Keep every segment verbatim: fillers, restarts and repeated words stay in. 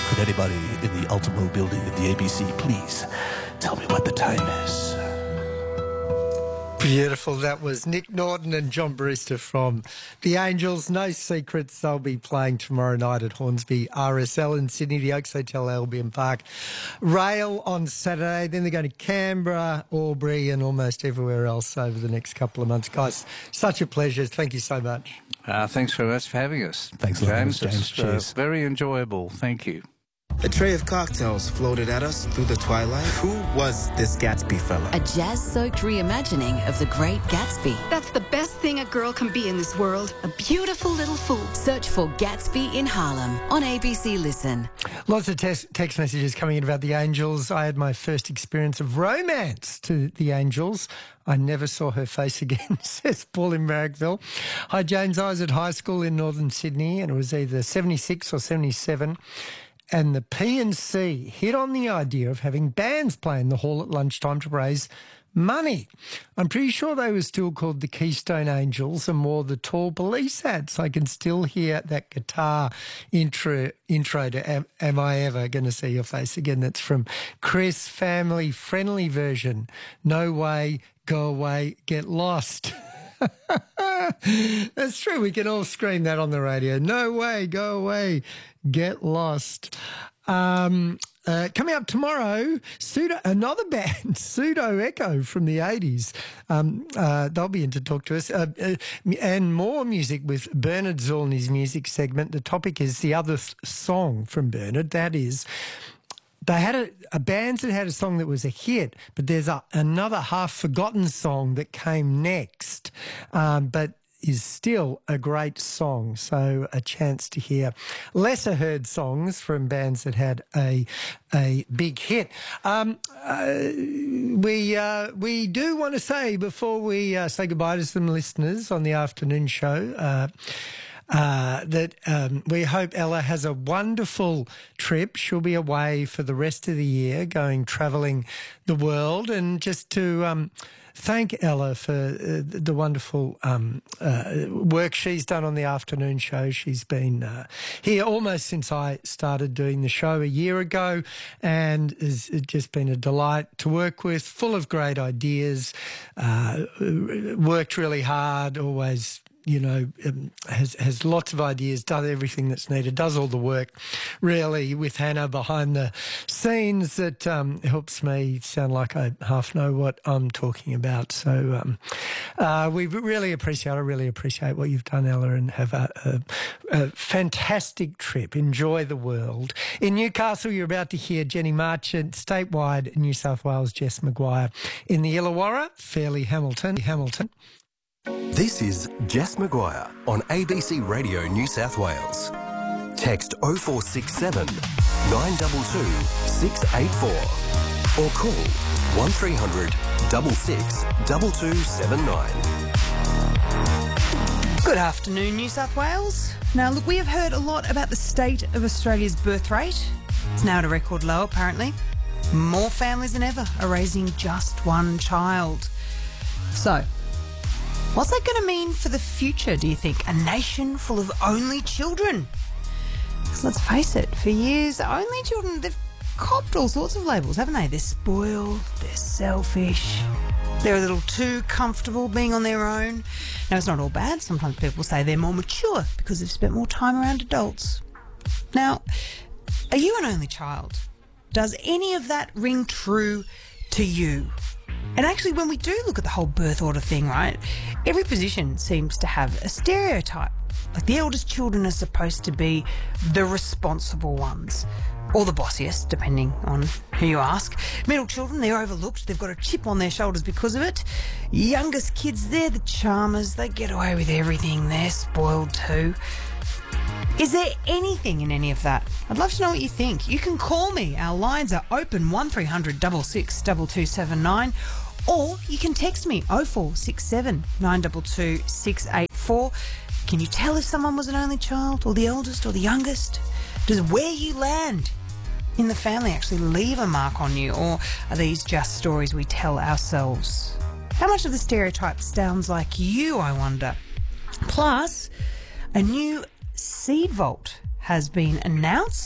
Could anybody in the Ultimo building at the A B C please tell me what the time is? Beautiful. That was Nick Norton and John Brewster from The Angels. No secrets. They'll be playing tomorrow night at Hornsby R S L in Sydney, the Oaks Hotel, Albion Park. Rail on Saturday. Then they're going to Canberra, Albury and almost everywhere else over the next couple of months. Guys, such a pleasure. Thank you so much. Uh, thanks very much for having us. Thanks a lot, James. James. It's Cheers. uh, very enjoyable. Thank you. A tray of cocktails floated at us through the twilight. Who was this Gatsby fella? A jazz-soaked reimagining of The Great Gatsby. That's the best thing a girl can be in this world. A beautiful little fool. Search for Gatsby in Harlem on A B C Listen. Lots of text, text messages coming in about the Angels. I had my first experience of romance to the Angels. I never saw her face again, says Paul in Marrickville. Hi, James. I was at high school in northern Sydney and it was either seventy-six or seventy-seven. And the P and C hit on the idea of having bands play in the hall at lunchtime to raise money. I'm pretty sure they were still called the Keystone Angels and wore the tall police hats. I can still hear that guitar intro, intro to Am, Am I Ever Gonna See Your Face Again? That's from Chris, family friendly version. No way, go away, get lost. That's true. We can all scream that on the radio. No way, go away, get lost. Um, uh, coming up tomorrow, Pseudo, another band, Pseudo Echo from the eighties. Um, uh, they'll be in to talk to us. Uh, uh, and more music with Bernard Zoll in his music segment. The topic is the other th- song from Bernard. That is... They had a, a band that had a song that was a hit, but there's a, another half-forgotten song that came next, um, but is still a great song. So a chance to hear lesser-heard songs from bands that had a a big hit. Um, uh, we uh, we do want to say, before we uh, say goodbye to some listeners on the afternoon show, uh, Uh, that um, we hope Ella has a wonderful trip. She'll be away for the rest of the year, going travelling the world, and just to um, thank Ella for uh, the wonderful um, uh, work she's done on the afternoon show. She's been uh, here almost since I started doing the show a year ago, and has just been a delight to work with, full of great ideas, uh, worked really hard, always you know, um, has has lots of ideas, does everything that's needed, does all the work, really, with Hannah behind the scenes that um, helps me sound like I half know what I'm talking about. So um, uh, we really appreciate, I really appreciate what you've done, Ella, and have a, a, a fantastic trip. Enjoy the world. In Newcastle, you're about to hear Jenny Marchant, statewide New South Wales, Jess Maguire. In the Illawarra, Fairleigh Hamilton. Hamilton. This is Jess Maguire on A B C Radio New South Wales. Text oh four six seven, nine two two, six eight four or call one three hundred, six six, two two seven nine. Good afternoon, New South Wales. Now, look, we have heard a lot about the state of Australia's birth rate. It's now at a record low, apparently. More families than ever are raising just one child. So, what's that going to mean for the future, do you think? A nation full of only children? Because let's face it, for years, only children, they've copped all sorts of labels, haven't they? They're spoiled, they're selfish, they're a little too comfortable being on their own. Now, it's not all bad. Sometimes people say they're more mature because they've spent more time around adults. Now, are you an only child? Does any of that ring true to you? And actually, when we do look at the whole birth order thing, right, every position seems to have a stereotype. Like the eldest children are supposed to be the responsible ones, or the bossiest, depending on who you ask. Middle children, they're overlooked. They've got a chip on their shoulders because of it. Youngest kids, they're the charmers. They get away with everything. They're spoiled too. Is there anything in any of that? I'd love to know what you think. You can call me. Our lines are open, one three hundred, six six, two two seven nine. Or you can text me, oh four six seven, nine two two, six eight four. Can you tell if someone was an only child, or the eldest, or the youngest? Does where you land in the family actually leave a mark on you, or are these just stories we tell ourselves? How much of the stereotype sounds like you, I wonder? Plus, a new seed vault has been announced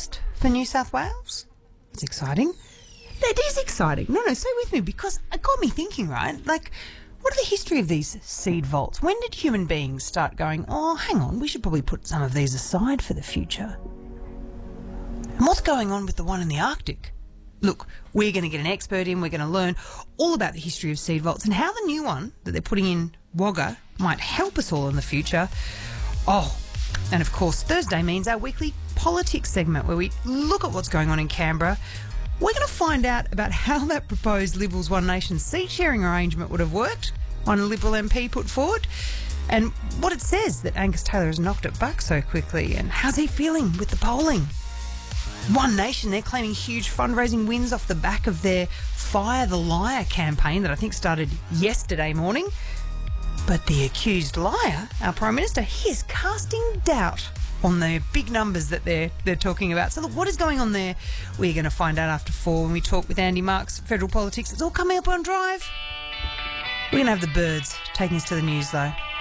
for New South Wales. It's exciting. It is exciting. No, no, stay with me because it got me thinking, right? Like, what are the history of these seed vaults? When did human beings start going, oh, hang on, we should probably put some of these aside for the future? And what's going on with the one in the Arctic? Look, we're going to get an expert in, we're going to learn all about the history of seed vaults and how the new one that they're putting in Wagga might help us all in the future. Oh, and of course, Thursday means our weekly politics segment where we look at what's going on in Canberra. We're going to find out about how that proposed Liberals One Nation seat-sharing arrangement would have worked, one Liberal M P put forward, and what it says that Angus Taylor has knocked it back so quickly, and how's he feeling with the polling? One Nation, they're claiming huge fundraising wins off the back of their Fire the Liar campaign that I think started yesterday morning. But the accused liar, our Prime Minister, he is casting doubt on the big numbers that they're they're talking about. So look, what is going on there? We're going to find out after four when we talk with Andy Marks, Federal Politics. It's all coming up on Drive. We're going to have the birds taking us to the news though.